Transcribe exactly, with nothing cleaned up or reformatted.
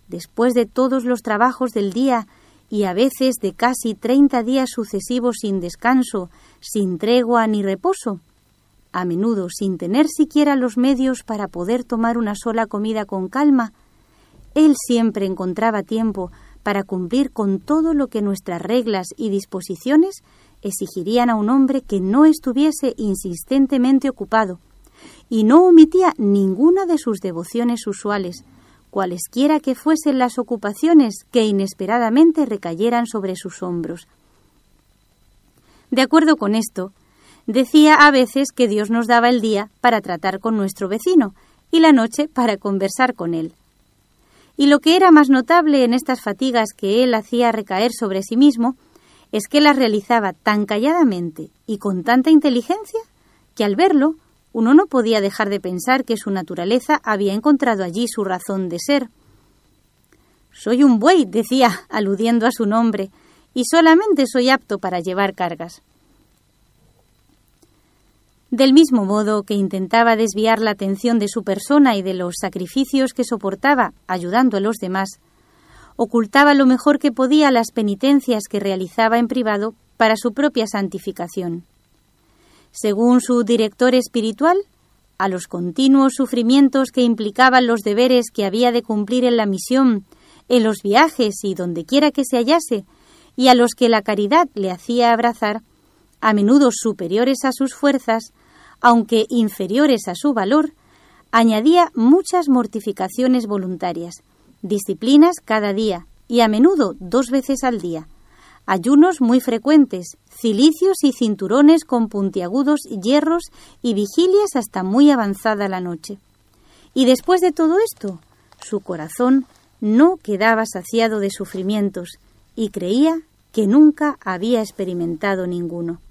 después de todos los trabajos del día y a veces de casi treinta días sucesivos sin descanso, sin tregua ni reposo, a menudo sin tener siquiera los medios para poder tomar una sola comida con calma, él siempre encontraba tiempo para cumplir con todo lo que nuestras reglas y disposiciones exigirían a un hombre que no estuviese insistentemente ocupado, y no omitía ninguna de sus devociones usuales, cualesquiera que fuesen las ocupaciones que inesperadamente recayeran sobre sus hombros. De acuerdo con esto, decía a veces que Dios nos daba el día para tratar con nuestro vecino y la noche para conversar con él. Y lo que era más notable en estas fatigas que él hacía recaer sobre sí mismo es que las realizaba tan calladamente y con tanta inteligencia que al verlo uno no podía dejar de pensar que su naturaleza había encontrado allí su razón de ser. «Soy un buey», decía, aludiendo a su nombre, «y solamente soy apto para llevar cargas». Del mismo modo que intentaba desviar la atención de su persona y de los sacrificios que soportaba ayudando a los demás, ocultaba lo mejor que podía las penitencias que realizaba en privado para su propia santificación. Según su director espiritual, a los continuos sufrimientos que implicaban los deberes que había de cumplir en la misión, en los viajes y donde quiera que se hallase, y a los que la caridad le hacía abrazar, a menudo superiores a sus fuerzas, aunque inferiores a su valor, añadía muchas mortificaciones voluntarias, disciplinas cada día y a menudo dos veces al día, ayunos muy frecuentes, cilicios y cinturones con puntiagudos hierros y vigilias hasta muy avanzada la noche. Y después de todo esto, su corazón no quedaba saciado de sufrimientos y creía que nunca había experimentado ninguno.